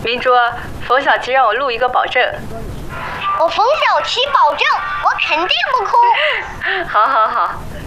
明珠，冯小七让我录一个保证。 我冯小七保证，我肯定不哭。 好好好。